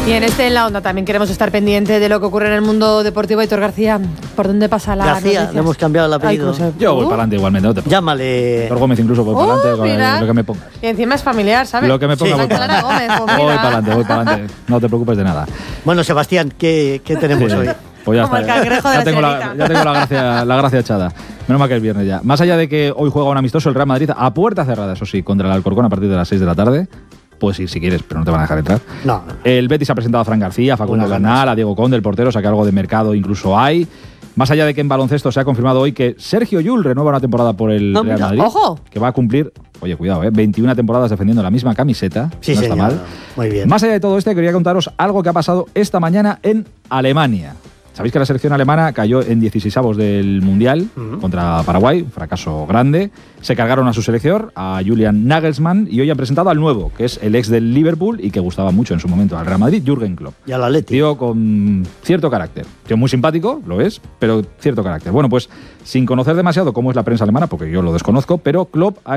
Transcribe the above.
Y en En la Onda también queremos estar pendiente de lo que ocurre en el mundo deportivo. Aitor García, ¿por dónde pasa la García, le hemos cambiado el apellido. Yo voy para adelante igualmente, no te preocupes. Llámale. Aitor Gómez incluso voy para adelante con lo que me pongas. Y encima es familiar, ¿sabes? Lo que me ponga, Sí. voy para Clara Gómez, adelante. pues mira. Voy para adelante. No te preocupes de nada. Bueno, Sebastián, ¿qué tenemos hoy? Pues ya Como está. el cangrejo de ya la tengo sirenita. ya tengo la gracia echada. Menos mal que es viernes ya. Más allá de que hoy juega un amistoso el Real Madrid a puerta cerrada, eso sí, contra el Alcorcón a partir de las 6 de la tarde. Pues sí, si quieres, pero no te van a dejar entrar. No. El Betis ha presentado a Fran García, a Facundo Bernal, a Diego Conde, el portero, o sea que algo de mercado incluso hay. Más allá de que en baloncesto se ha confirmado hoy que Sergio Llull renueva una temporada por el Real Madrid. ¡Ojo! Que va a cumplir, oye, cuidado, 21 temporadas defendiendo la misma camiseta. Sí, no está señor. mal. Muy bien. Más allá de todo esto, quería contaros algo que ha pasado esta mañana en Alemania. Sabéis que la selección alemana cayó en 16avos del Mundial contra Paraguay, un fracaso grande. Se cargaron a su selección, a Julian Nagelsmann, y hoy han presentado al nuevo, que es el ex del Liverpool y que gustaba mucho en su momento al Real Madrid, Jürgen Klopp. Y al Atleti. Tío con cierto carácter. Tío muy simpático, lo es, pero cierto carácter. Bueno, pues sin conocer demasiado cómo es la prensa alemana, porque yo lo desconozco, pero Klopp ha